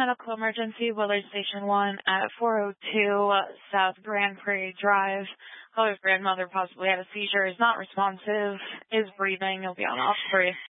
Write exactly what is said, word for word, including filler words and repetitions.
Medical emergency, Willard Station one at four oh two South Grand Prairie Drive. Caller's grandmother possibly had a seizure, is not responsive, is breathing. He'll be on off three.